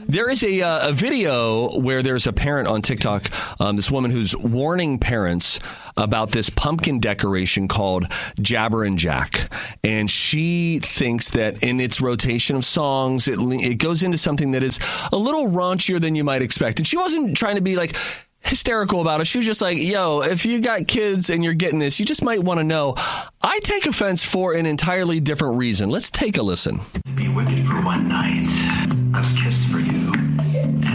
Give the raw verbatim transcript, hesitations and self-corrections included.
There is a, uh, a video where there's a parent on TikTok, um, this woman who's warning parents about this pumpkin decoration called Jabber and Jack. And she thinks that in its rotation of songs, it, it goes into something that is a little raunchier than you might expect. And she wasn't trying to be like hysterical about it. She was just like, yo, if you got kids and you're getting this, you just might want to know. I take offense for an entirely different reason. Let's take a listen. To be with you for one night, a kiss for you.